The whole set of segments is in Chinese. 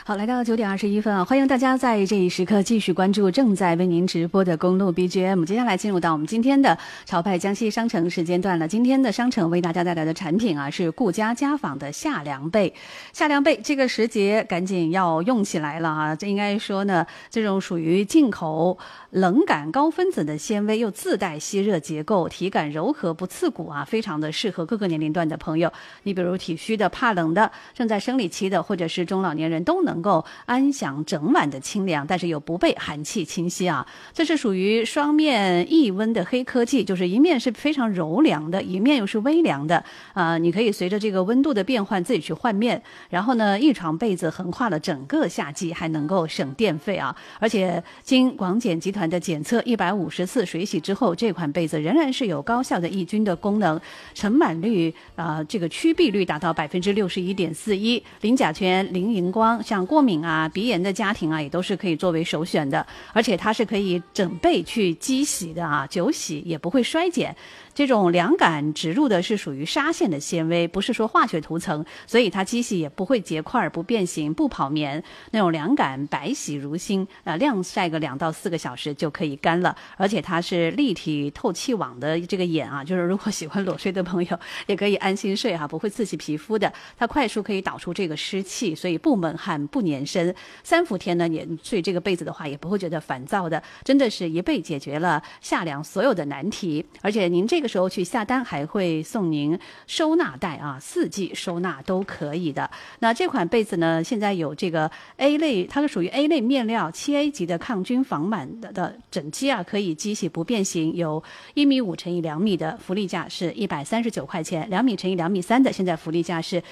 好，来到9:21啊，欢迎大家在这一时刻继续关注正在为您直播的公路 BGM。接下来进入到我们今天的潮派江西商城时间段了。今天的商城为大家带来的产品啊，是顾家家纺的夏凉被。夏凉被这个时节赶紧要用起来了啊！这应该说呢，这种属于进口冷感高分子的纤维，又自带吸热结构，体感柔和不刺骨啊，非常的适合各个年龄段的朋友。你比如体虚的、怕冷的、正在生理期的，或者是中老年人都能够安享整晚的清凉，但是又不被寒气侵袭啊。这是属于双面异温的黑科技，就是一面是非常柔凉的，一面又是微凉的你可以随着这个温度的变换自己去换面，然后呢，一床被子横跨了整个夏季，还能够省电费啊。而且经广碱集团的检测，150次水洗之后，这款被子仍然是有高效的抑菌的功能，尘螨率这个趋避率达到61.41%，零甲醛、零荧光，像过敏啊、鼻炎的家庭啊，也都是可以作为首选的。而且它是可以整被去机洗的啊，久洗也不会衰减。这种凉感植入的是属于纱线的纤维，不是说化学涂层，所以它机洗也不会结块、不变形、不跑棉，那种凉感白皙如新晾晒个2到4个小时就可以干了。而且它是立体透气网的这个眼啊，就是如果喜欢裸睡的朋友也可以安心睡不会刺激皮肤的。它快速可以导出这个湿气，所以不闷汗、不粘身。3伏天呢，也睡这个被子的话也不会觉得烦躁的，真的是一被解决了夏凉所有的难题。而且您这个时候去下单还会送您收纳袋啊，4季收纳都可以的。那这款被子呢，现在有这个 A 类，它是属于 A 类面料7A 级的抗菌防螨的整机啊，可以机洗不变形，有1.5米乘以2米的，福利价是139块钱；2米乘以2.3米的，现在福利价是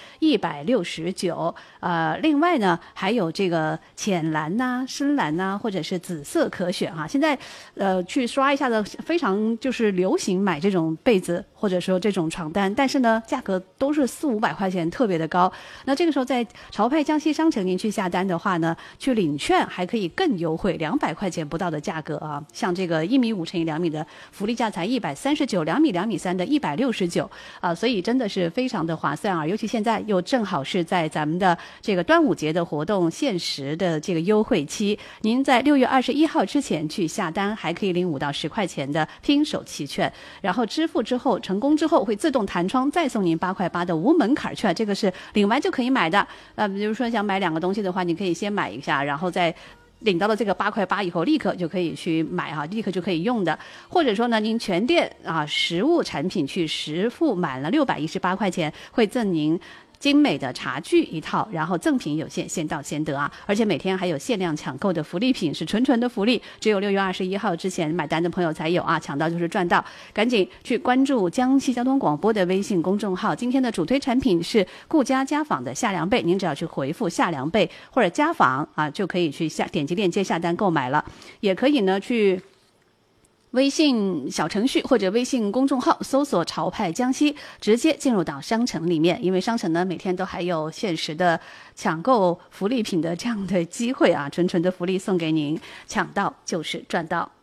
169。另外呢，还有这个浅蓝呐、深蓝呐，或者是紫色可选啊。现在去刷一下的非常就是流行买这种被子或者说这种床单，但是呢价格都是400-500块钱，特别的高。那这个时候在潮派江西商城您去下单的话呢，去领券还可以更优惠，200块钱不到的价格啊。像这个1.5米乘以2米的福利价才139，2米、2.3米的169所以真的是非常的划算啊。尤其现在又正好是在咱们的这个端午节的活动限时的这个优惠期，您在6月21号之前去下单，还可以领5到10块钱的拼手气券，然后支付之后成功之后会自动弹窗，再送您8块8的无门槛券，这个是领完就可以买的。比如说想买2个东西的话，你可以先买一下，然后再领到了这个8块8以后，立刻就可以去买立刻就可以用的。或者说呢，您全店实物产品去实付满了618块钱，会赠您精美的茶具一套，然后赠品有限，先到先得啊！而且每天还有限量抢购的福利品，是纯纯的福利，只有6月21号之前买单的朋友才有啊！抢到就是赚到，赶紧去关注江西交通广播的微信公众号。今天的主推产品是顾家家纺的夏凉被，您只要去回复夏凉被或者家纺就可以去点击链接下单购买了，也可以呢去微信小程序或者微信公众号搜索潮派江西，直接进入到商城里面，因为商城呢每天都还有限时的抢购福利品的这样的机会纯纯的福利送给您，抢到就是赚到。